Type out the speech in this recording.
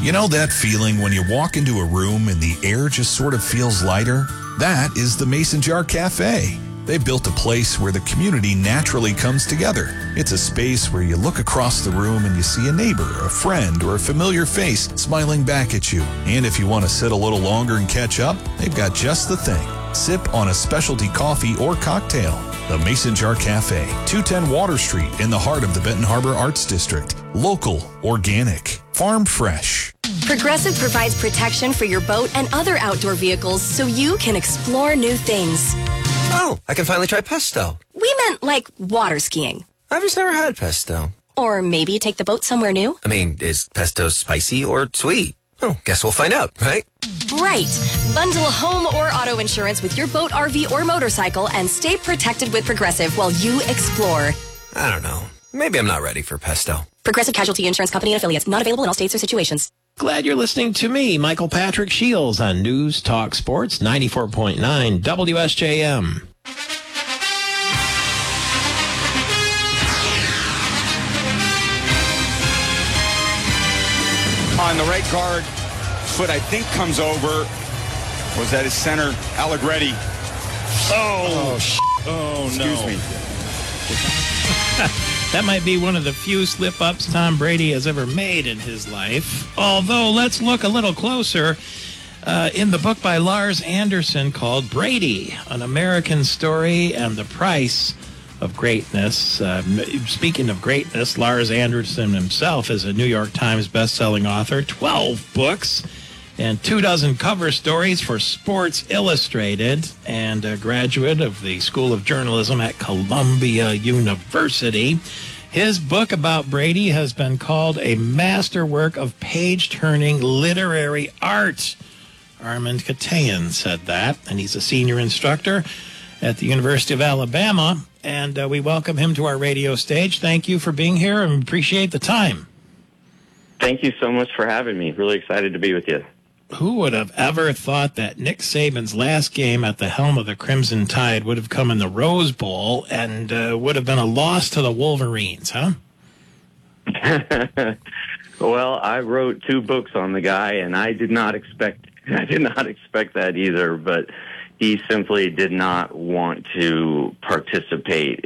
You know that feeling when you walk into a room and the air just sort of feels lighter? That is the Mason Jar Cafe. They built a place where the community naturally comes together. It's a space where you look across the room and you see a neighbor, a friend, or a familiar face smiling back at you. And if you want to sit a little longer and catch up, they've got just the thing. Sip on a specialty coffee or cocktail. The Mason Jar Cafe, 210 Water Street in the heart of the Benton Harbor Arts District. Local, organic, farm fresh. Progressive provides protection for your boat and other outdoor vehicles so you can explore new things. Oh, I can finally try pesto. We meant like water skiing. I've just never had pesto. Or maybe take the boat somewhere new. I mean, is pesto spicy or sweet? Oh, guess we'll find out, right? Right. Bundle home or auto insurance with your boat, RV, or motorcycle and stay protected with Progressive while you explore. I don't know. Maybe I'm not ready for pesto. Progressive Casualty Insurance Company and affiliates. Not available in all states or situations. Glad you're listening to me, Michael Patrick Shields, on News Talk Sports 94.9 WSJM. On the right guard, foot I think comes over. Was that his center, Allegretti? Oh no. Excuse me. That might be one of the few slip-ups Tom Brady has ever made in his life. Although, let's look a little closer. In the book by Lars Anderson called Brady, An American Story and the Price of Greatness. Speaking of greatness, Lars Anderson himself is a New York Times best-selling author, 12 books, and 24 cover stories for Sports Illustrated, and a graduate of the School of Journalism at Columbia University. His book about Brady has been called a masterwork of page-turning literary art. Armand Katayan said that, and he's a senior instructor at the University of Alabama, and we welcome him to our radio stage. Thank you for being here and appreciate the time. Thank you so much for having me. Really excited to be with you. Who would have ever thought that Nick Saban's last game at the helm of the Crimson Tide would have come in the Rose Bowl and would have been a loss to the Wolverines, huh? Well, I wrote 2 books on the guy, and I did not expect that either, but he simply did not want to participate